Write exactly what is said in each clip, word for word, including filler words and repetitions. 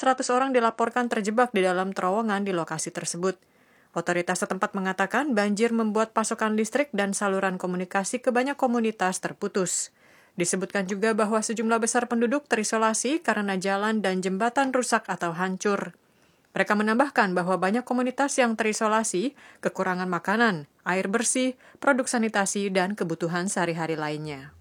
seratus orang dilaporkan terjebak di dalam terowongan di lokasi tersebut. Otoritas setempat mengatakan banjir membuat pasokan listrik dan saluran komunikasi ke banyak komunitas terputus. Disebutkan juga bahwa sejumlah besar penduduk terisolasi karena jalan dan jembatan rusak atau hancur. Mereka menambahkan bahwa banyak komunitas yang terisolasi kekurangan makanan, air bersih, produk sanitasi, dan kebutuhan sehari-hari lainnya.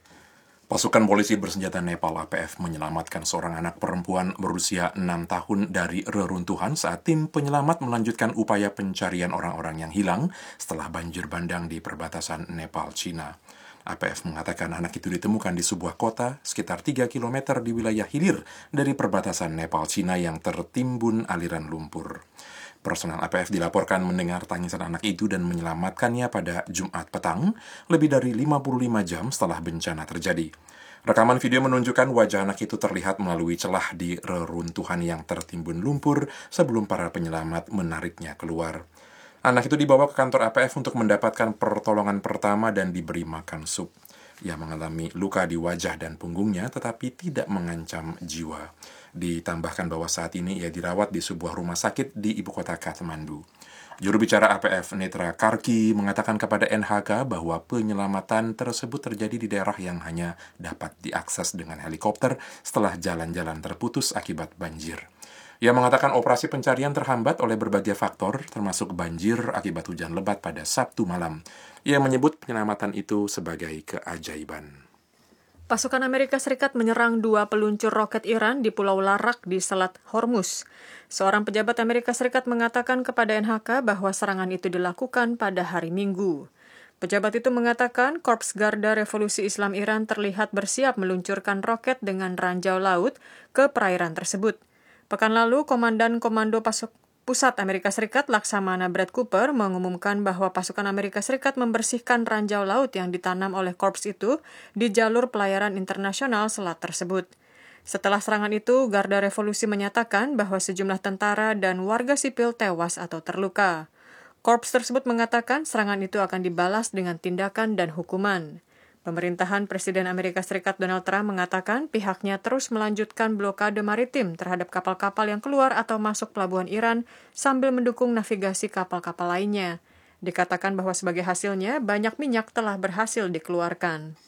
Pasukan polisi bersenjata Nepal A P F menyelamatkan seorang anak perempuan berusia enam tahun dari reruntuhan saat tim penyelamat melanjutkan upaya pencarian orang-orang yang hilang setelah banjir bandang di perbatasan Nepal-Cina. A P F mengatakan anak itu ditemukan di sebuah kota sekitar tiga kilometer di wilayah hilir dari perbatasan Nepal-Cina yang tertimbun aliran lumpur. Personel A P F dilaporkan mendengar tangisan anak itu dan menyelamatkannya pada Jumat petang, lebih dari lima puluh lima jam setelah bencana terjadi. Rekaman video menunjukkan wajah anak itu terlihat melalui celah di reruntuhan yang tertimbun lumpur sebelum para penyelamat menariknya keluar. Anak itu dibawa ke kantor A P F untuk mendapatkan pertolongan pertama dan diberi makan sup. Ia mengalami luka di wajah dan punggungnya tetapi tidak mengancam jiwa. Ditambahkan bahwa saat ini ia dirawat di sebuah rumah sakit di ibu kota Kathmandu. Juru bicara A P F Netra Karki mengatakan kepada N H K bahwa penyelamatan tersebut terjadi di daerah yang hanya dapat diakses dengan helikopter setelah jalan-jalan terputus akibat banjir. Ia mengatakan operasi pencarian terhambat oleh berbagai faktor, termasuk banjir akibat hujan lebat pada Sabtu malam. Ia menyebut penyelamatan itu sebagai keajaiban. Pasukan Amerika Serikat menyerang dua peluncur roket Iran di Pulau Larak di Selat Hormuz. Seorang pejabat Amerika Serikat mengatakan kepada N H K bahwa serangan itu dilakukan pada hari Minggu. Pejabat itu mengatakan Korps Garda Revolusi Islam Iran terlihat bersiap meluncurkan roket dengan ranjau laut ke perairan tersebut. Pekan lalu, Komandan Komando Pasuk Pusat Amerika Serikat Laksamana Brad Cooper mengumumkan bahwa pasukan Amerika Serikat membersihkan ranjau laut yang ditanam oleh korps itu di jalur pelayaran internasional selat tersebut. Setelah serangan itu, Garda Revolusi menyatakan bahwa sejumlah tentara dan warga sipil tewas atau terluka. Korps tersebut mengatakan serangan itu akan dibalas dengan tindakan dan hukuman. Pemerintahan Presiden Amerika Serikat Donald Trump mengatakan pihaknya terus melanjutkan blokade maritim terhadap kapal-kapal yang keluar atau masuk pelabuhan Iran sambil mendukung navigasi kapal-kapal lainnya. Dikatakan bahwa sebagai hasilnya banyak minyak telah berhasil dikeluarkan.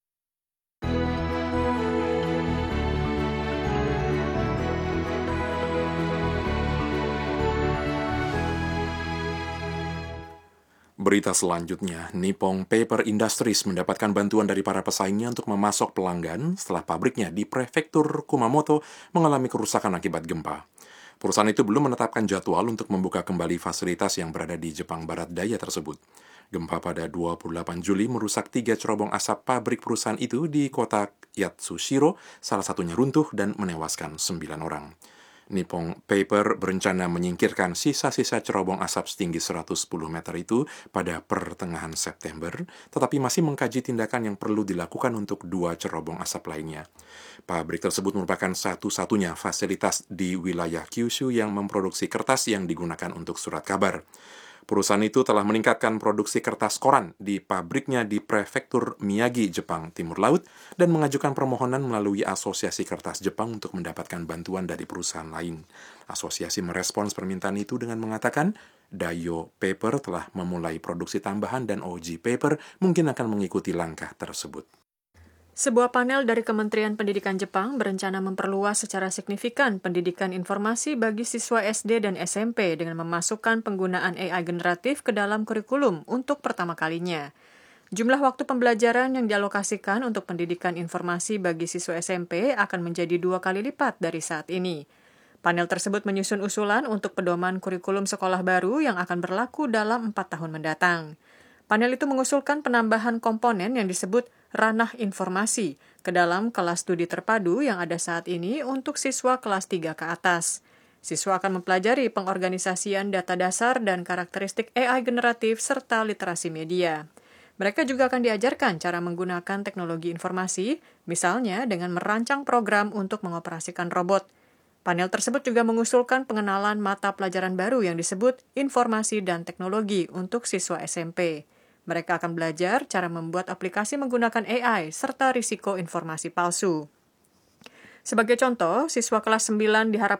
Berita selanjutnya, Nippon Paper Industries mendapatkan bantuan dari para pesaingnya untuk memasok pelanggan setelah pabriknya di prefektur Kumamoto mengalami kerusakan akibat gempa. Perusahaan itu belum menetapkan jadwal untuk membuka kembali fasilitas yang berada di Jepang Barat Daya tersebut. Gempa pada dua puluh delapan Juli merusak tiga cerobong asap pabrik perusahaan itu di kota Yatsushiro, salah satunya runtuh dan menewaskan sembilan orang. Nippon Paper berencana menyingkirkan sisa-sisa cerobong asap setinggi seratus sepuluh meter itu pada pertengahan September, tetapi masih mengkaji tindakan yang perlu dilakukan untuk dua cerobong asap lainnya. Pabrik tersebut merupakan satu-satunya fasilitas di wilayah Kyushu yang memproduksi kertas yang digunakan untuk surat kabar. Perusahaan itu telah meningkatkan produksi kertas koran di pabriknya di prefektur Miyagi, Jepang Timur Laut, dan mengajukan permohonan melalui Asosiasi Kertas Jepang untuk mendapatkan bantuan dari perusahaan lain. Asosiasi merespons permintaan itu dengan mengatakan, Dayo Paper telah memulai produksi tambahan dan O G Paper mungkin akan mengikuti langkah tersebut. Sebuah panel dari Kementerian Pendidikan Jepang berencana memperluas secara signifikan pendidikan informasi bagi siswa S D dan S M P dengan memasukkan penggunaan A I generatif ke dalam kurikulum untuk pertama kalinya. Jumlah waktu pembelajaran yang dialokasikan untuk pendidikan informasi bagi siswa S M P akan menjadi dua kali lipat dari saat ini. Panel tersebut menyusun usulan untuk pedoman kurikulum sekolah baru yang akan berlaku dalam empat tahun mendatang. Panel itu mengusulkan penambahan komponen yang disebut ranah informasi ke dalam kelas studi terpadu yang ada saat ini untuk siswa kelas tiga ke atas. Siswa akan mempelajari pengorganisasian data dasar dan karakteristik A I generatif serta literasi media. Mereka juga akan diajarkan cara menggunakan teknologi informasi, misalnya dengan merancang program untuk mengoperasikan robot. Panel tersebut juga mengusulkan pengenalan mata pelajaran baru yang disebut informasi dan teknologi untuk siswa S M P. Mereka akan belajar cara membuat aplikasi menggunakan A I serta risiko informasi palsu. Sebagai contoh, siswa kelas sembilan diharapkan